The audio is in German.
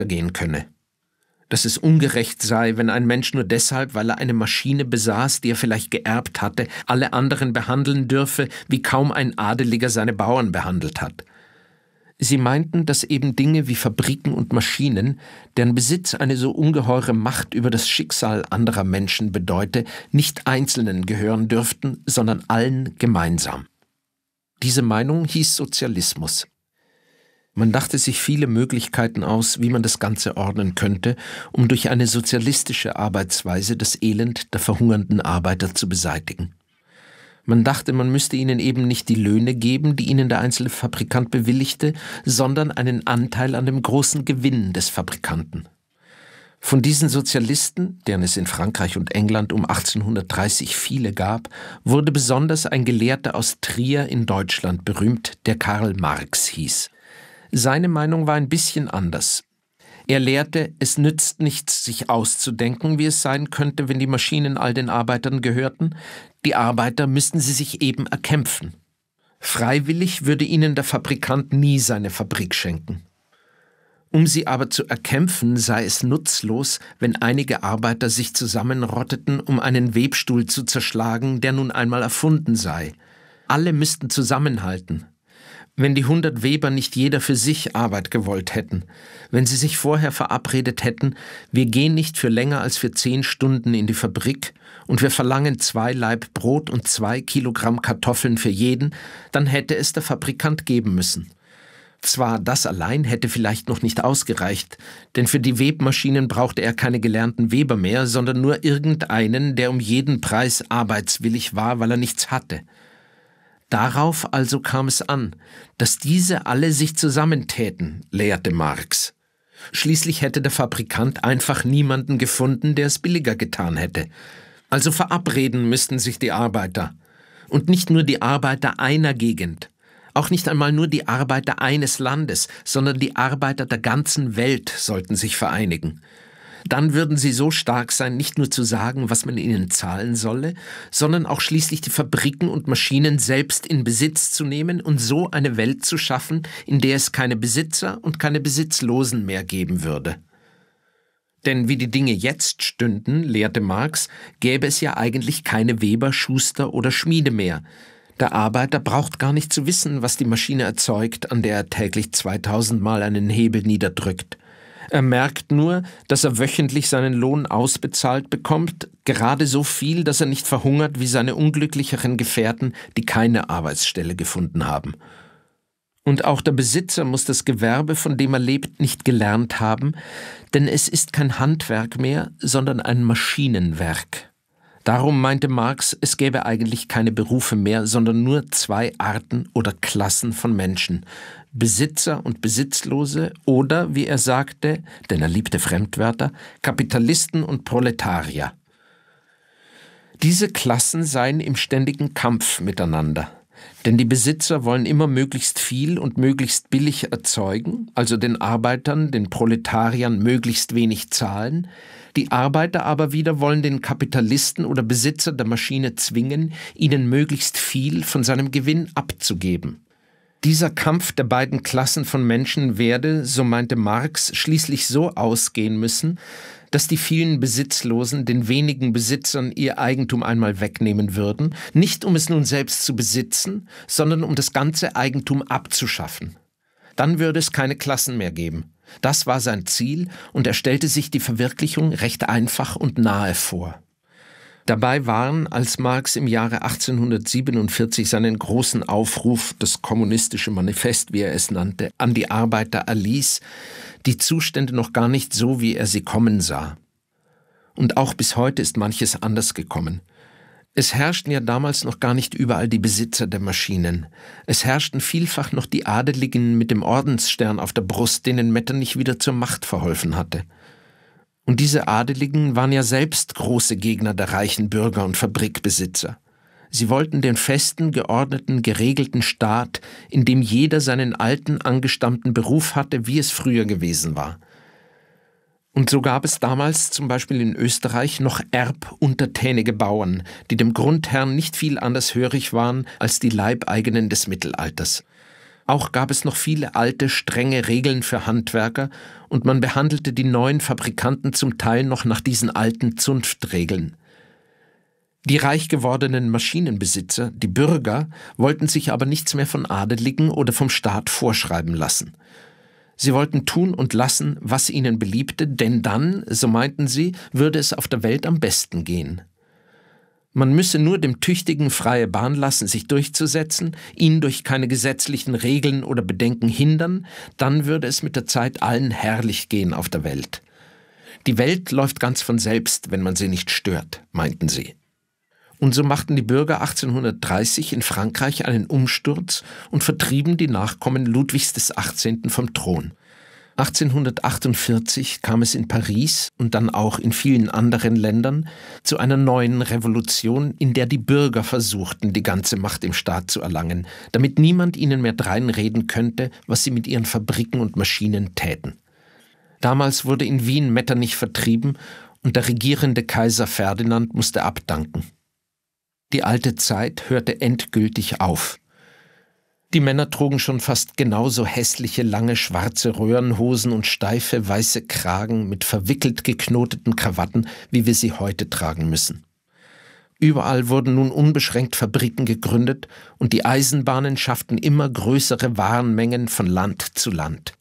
gehen könne. Dass es ungerecht sei, wenn ein Mensch nur deshalb, weil er eine Maschine besaß, die er vielleicht geerbt hatte, alle anderen behandeln dürfe, wie kaum ein Adeliger seine Bauern behandelt hat. Sie meinten, dass eben Dinge wie Fabriken und Maschinen, deren Besitz eine so ungeheure Macht über das Schicksal anderer Menschen bedeute, nicht Einzelnen gehören dürften, sondern allen gemeinsam. Diese Meinung hieß Sozialismus. Man dachte sich viele Möglichkeiten aus, wie man das Ganze ordnen könnte, um durch eine sozialistische Arbeitsweise das Elend der verhungernden Arbeiter zu beseitigen. Man dachte, man müsste ihnen eben nicht die Löhne geben, die ihnen der einzelne Fabrikant bewilligte, sondern einen Anteil an dem großen Gewinn des Fabrikanten. Von diesen Sozialisten, deren es in Frankreich und England um 1830 viele gab, wurde besonders ein Gelehrter aus Trier in Deutschland berühmt, der Karl Marx hieß. Seine Meinung war ein bisschen anders. Er lehrte, es nützt nichts, sich auszudenken, wie es sein könnte, wenn die Maschinen all den Arbeitern gehörten. Die Arbeiter müssten sie sich eben erkämpfen. Freiwillig würde ihnen der Fabrikant nie seine Fabrik schenken. Um sie aber zu erkämpfen, sei es nutzlos, wenn einige Arbeiter sich zusammenrotteten, um einen Webstuhl zu zerschlagen, der nun einmal erfunden sei. Alle müssten zusammenhalten. Wenn die 100 Weber nicht jeder für sich Arbeit gewollt hätten, wenn sie sich vorher verabredet hätten, wir gehen nicht für länger als für 10 Stunden in die Fabrik und wir verlangen 2 Laib Brot und 2 Kilogramm Kartoffeln für jeden, dann hätte es der Fabrikant geben müssen. Zwar, das allein hätte vielleicht noch nicht ausgereicht, denn für die Webmaschinen brauchte er keine gelernten Weber mehr, sondern nur irgendeinen, der um jeden Preis arbeitswillig war, weil er nichts hatte. Darauf also kam es an, dass diese alle sich zusammentäten, lehrte Marx. Schließlich hätte der Fabrikant einfach niemanden gefunden, der es billiger getan hätte. Also verabreden müssten sich die Arbeiter. Und nicht nur die Arbeiter einer Gegend, auch nicht einmal nur die Arbeiter eines Landes, sondern die Arbeiter der ganzen Welt sollten sich vereinigen. Dann würden sie so stark sein, nicht nur zu sagen, was man ihnen zahlen solle, sondern auch schließlich die Fabriken und Maschinen selbst in Besitz zu nehmen und so eine Welt zu schaffen, in der es keine Besitzer und keine Besitzlosen mehr geben würde. Denn wie die Dinge jetzt stünden, lehrte Marx, gäbe es ja eigentlich keine Weber, Schuster oder Schmiede mehr. Der Arbeiter braucht gar nicht zu wissen, was die Maschine erzeugt, an der er täglich 2000 Mal einen Hebel niederdrückt. Er merkt nur, dass er wöchentlich seinen Lohn ausbezahlt bekommt, gerade so viel, dass er nicht verhungert wie seine unglücklicheren Gefährten, die keine Arbeitsstelle gefunden haben. Und auch der Besitzer muss das Gewerbe, von dem er lebt, nicht gelernt haben, denn es ist kein Handwerk mehr, sondern ein Maschinenwerk. Darum meinte Marx, es gäbe eigentlich keine Berufe mehr, sondern nur 2 Arten oder Klassen von Menschen: Besitzer und Besitzlose oder, wie er sagte, denn er liebte Fremdwörter, Kapitalisten und Proletarier. Diese Klassen seien im ständigen Kampf miteinander. Denn die Besitzer wollen immer möglichst viel und möglichst billig erzeugen, also den Arbeitern, den Proletariern möglichst wenig zahlen. Die Arbeiter aber wieder wollen den Kapitalisten oder Besitzer der Maschine zwingen, ihnen möglichst viel von seinem Gewinn abzugeben. Dieser Kampf der beiden Klassen von Menschen werde, so meinte Marx, schließlich so ausgehen müssen, dass die vielen Besitzlosen den wenigen Besitzern ihr Eigentum einmal wegnehmen würden, nicht um es nun selbst zu besitzen, sondern um das ganze Eigentum abzuschaffen. Dann würde es keine Klassen mehr geben. Das war sein Ziel und er stellte sich die Verwirklichung recht einfach und nahe vor. Dabei waren, als Marx im Jahre 1847 seinen großen Aufruf, das Kommunistische Manifest, wie er es nannte, an die Arbeiter erließ, die Zustände noch gar nicht so, wie er sie kommen sah. Und auch bis heute ist manches anders gekommen. Es herrschten ja damals noch gar nicht überall die Besitzer der Maschinen. Es herrschten vielfach noch die Adeligen mit dem Ordensstern auf der Brust, denen Metternich wieder zur Macht verholfen hatte. Und diese Adeligen waren ja selbst große Gegner der reichen Bürger und Fabrikbesitzer. Sie wollten den festen, geordneten, geregelten Staat, in dem jeder seinen alten, angestammten Beruf hatte, wie es früher gewesen war. Und so gab es damals zum Beispiel in Österreich noch erbuntertänige Bauern, die dem Grundherrn nicht viel anders hörig waren als die Leibeigenen des Mittelalters. Auch gab es noch viele alte, strenge Regeln für Handwerker und man behandelte die neuen Fabrikanten zum Teil noch nach diesen alten Zunftregeln. Die reich gewordenen Maschinenbesitzer, die Bürger, wollten sich aber nichts mehr von Adeligen oder vom Staat vorschreiben lassen. Sie wollten tun und lassen, was ihnen beliebte, denn dann, so meinten sie, würde es auf der Welt am besten gehen. Man müsse nur dem Tüchtigen freie Bahn lassen, sich durchzusetzen, ihn durch keine gesetzlichen Regeln oder Bedenken hindern, dann würde es mit der Zeit allen herrlich gehen auf der Welt. Die Welt läuft ganz von selbst, wenn man sie nicht stört, meinten sie. Und so machten die Bürger 1830 in Frankreich einen Umsturz und vertrieben die Nachkommen Ludwigs XVIII. Vom Thron. 1848 kam es in Paris und dann auch in vielen anderen Ländern zu einer neuen Revolution, in der die Bürger versuchten, die ganze Macht im Staat zu erlangen, damit niemand ihnen mehr dreinreden könnte, was sie mit ihren Fabriken und Maschinen täten. Damals wurde in Wien Metternich vertrieben und der regierende Kaiser Ferdinand musste abdanken. Die alte Zeit hörte endgültig auf. Die Männer trugen schon fast genauso hässliche, lange, schwarze Röhrenhosen und steife, weiße Kragen mit verwickelt geknoteten Krawatten, wie wir sie heute tragen müssen. Überall wurden nun unbeschränkt Fabriken gegründet und die Eisenbahnen schafften immer größere Warenmengen von Land zu Land.